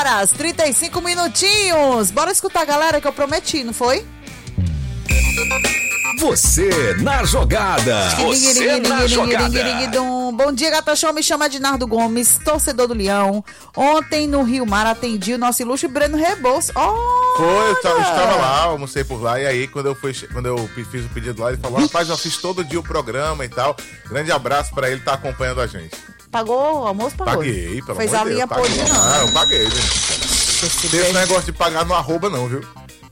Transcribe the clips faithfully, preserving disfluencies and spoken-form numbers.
horas, trinta e cinco minutinhos. Bora escutar a galera que eu prometi, não foi? Você na jogada. Você na jogada. Bom dia, Gata Show. Me chama Dinardo Gomes, torcedor do Leão. Ontem no Rio Mar atendi o nosso ilustre Breno Rebouças. Oh, Foi, eu estava, estava lá, almocei por lá. E aí, quando eu, fui, quando eu fiz o pedido lá, ele falou: rapaz, eu fiz todo dia o programa e tal. Grande abraço pra ele, tá acompanhando a gente. Pagou o almoço? Pagou? Paguei, pelo Fez amor a de Deus. linha podre, não. Ah, eu paguei, né? Esse Tem esse negócio de pagar no arroba, não, viu?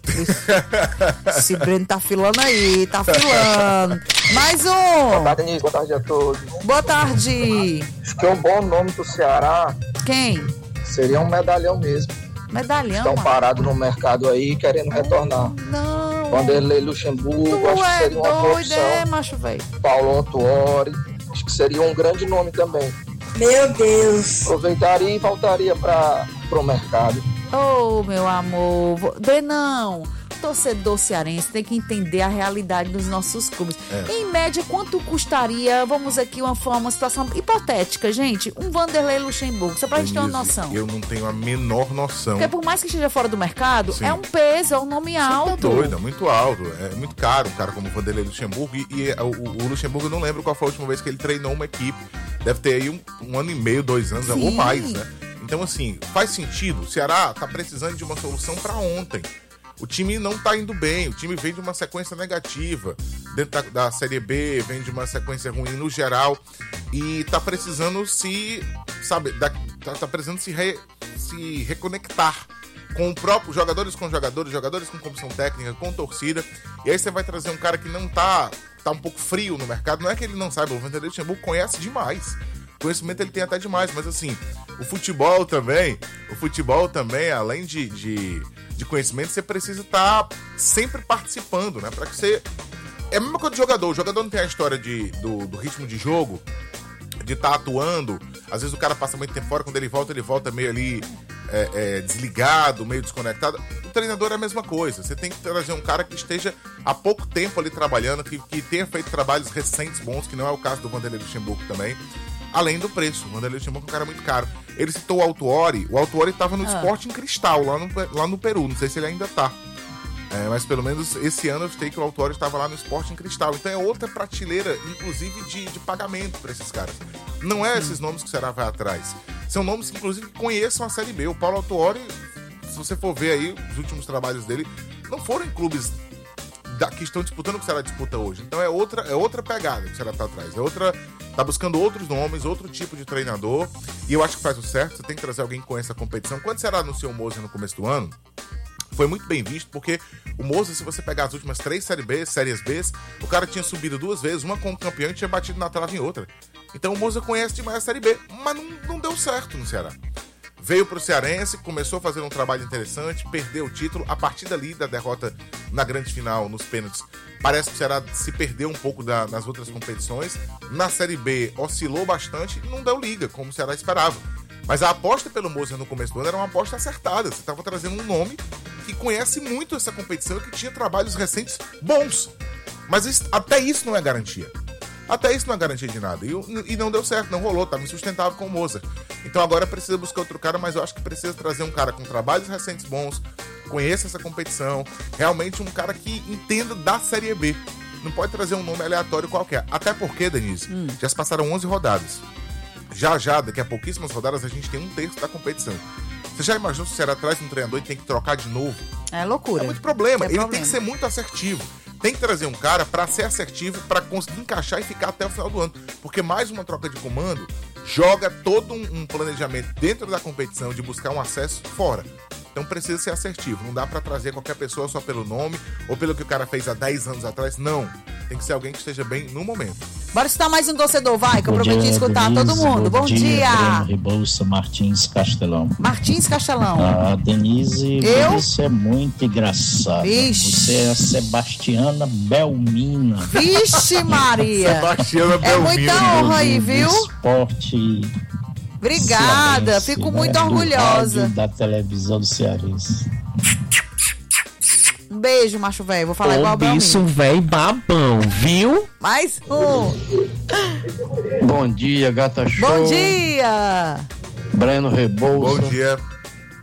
Esse Breno tá filando aí, tá filando. Mais um. Boa tarde, Denise. Boa tarde a todos. Boa tarde. Acho que é um bom nome pro Ceará. Quem? Seria um medalhão mesmo. Medalhão? Estão parados no mercado aí, querendo retornar. Não. Vanderlei Luxemburgo, Tu acho que é seria uma boa doido, opção. é, macho, velho. Paulo Autuori, acho que seria um grande nome também. Meu Deus. Aproveitaria e voltaria para o mercado. Ô, oh, meu amor. Brenão, torcedor cearense tem que entender a realidade dos nossos clubes. É. Em média, quanto custaria, vamos aqui, uma, uma situação hipotética, gente, um Vanderlei Luxemburgo, só pra gente ter uma noção. Eu não tenho a menor noção. Porque por mais que esteja fora do mercado, Sim. é um peso, é um nome Você alto. Tá doido, é muito alto, é muito caro um cara como o Vanderlei Luxemburgo. E, e o, o Luxemburgo, eu não lembro qual foi a última vez que ele treinou uma equipe. Deve ter aí um, um ano e meio, dois anos, Sim. ou mais, né? Então, assim, faz sentido. O Ceará tá precisando de uma solução para ontem. O time não tá indo bem, o time vem de uma sequência negativa. Dentro da, da Série B, vem de uma sequência ruim no geral. E tá precisando se, sabe, da, tá, tá precisando se, re, se reconectar com o próprio, jogadores com jogadores, jogadores com comissão técnica, com torcida. E aí você vai trazer um cara que não tá, tá um pouco frio no mercado. Não é que ele não saiba, o Vanderlei Luxemburgo conhece demais. Conhecimento ele tem até demais, mas assim, o futebol também, o futebol também, além de, de, de conhecimento, você precisa estar tá sempre participando, né? Pra que você... É a mesma coisa do jogador, o jogador não tem a história de, do, do ritmo de jogo, de estar tá atuando, às vezes o cara passa muito tempo fora, quando ele volta, ele volta meio ali é, é, desligado, meio desconectado. O treinador é a mesma coisa, você tem que trazer um cara que esteja há pouco tempo ali trabalhando, que, que tenha feito trabalhos recentes bons, que não é o caso do Vanderlei Luxemburgo também. Além do preço, o Vanderlei Luxemburgo é um cara muito caro. Ele citou o Autuori, o Autuori estava no ah. Sporting Cristal, lá no, lá no Peru, não sei se ele ainda tá. É, mas pelo menos esse ano eu sei que o Autuori estava lá no Sporting Cristal. Então é outra prateleira, inclusive, de, de pagamento para esses caras. Não é esses nomes que o Ceará vai atrás. São nomes que, inclusive, conheçam a Série B. O Paulo Autuori, se você for ver aí os últimos trabalhos dele, não foram em clubes da, que estão disputando o que o Ceará disputa hoje. Então é outra, é outra pegada que o Ceará tá atrás. É outra... Tá buscando outros nomes, outro tipo de treinador. E eu acho que faz o certo. Você tem que trazer alguém com essa competição. Quando o Ceará anunciou o Moser no começo do ano, foi muito bem visto, porque o Moser, se você pegar as últimas três Série B, Séries B, o cara tinha subido duas vezes, uma como campeão e tinha batido na trave em outra. Então o Moser conhece demais a Série B, mas não, não deu certo no Ceará. Veio pro Cearense, começou a fazer um trabalho interessante, perdeu o título. A partir dali, da derrota na grande final, nos pênaltis, parece que o Ceará se perdeu um pouco da, nas outras competições. Na Série B, oscilou bastante e não deu liga, como o Ceará esperava. Mas a aposta pelo Moser no começo do ano era uma aposta acertada. Você estava trazendo um nome que conhece muito essa competição e que tinha trabalhos recentes bons. Mas isso, até isso não é garantia. Até isso não é garantia de nada. E, e não deu certo, não rolou, estava insustentável com o Moser. Então agora precisa buscar outro cara, mas eu acho que precisa trazer um cara com trabalhos recentes bons, conheça essa competição, realmente um cara que entenda da Série B. Não pode trazer um nome aleatório qualquer. Até porque, Denise, hum. já se passaram onze rodadas. Já, já, daqui a pouquíssimas rodadas, a gente tem um terço da competição. Você já imaginou se o Ceará traz um treinador e tem que trocar de novo? É loucura. É muito problema. É Ele problema. tem que ser muito assertivo. Tem que trazer um cara para ser assertivo, para conseguir encaixar e ficar até o final do ano. Porque mais uma troca de comando joga todo um, um planejamento dentro da competição de buscar um acesso fora. Então precisa ser assertivo. Não dá para trazer qualquer pessoa só pelo nome ou pelo que o cara fez há dez anos atrás. Não. Tem que ser alguém que esteja bem no momento. Bora escutar mais um torcedor, vai, que eu bom prometi dia, escutar Denise, todo mundo. Bom, bom dia. dia. Breno Rebouças, Martins Castelão. Martins Castelão. Ah, Denise, eu? Você é muito engraçada. Vixe. Você é a Sebastiana Belmina. Vixe, Maria. Sebastiana Belmina. É muita honra aí, viu? Esporte. Obrigada, Cearense, fico né? muito Do orgulhosa. rádio, da televisão do Cearense. Um beijo, macho velho. Vou falar Ô, igual o Belmino. bicho velho babão, viu? Mais um. Bom dia, Gata Show. Bom dia. Breno Rebouças. Bom dia.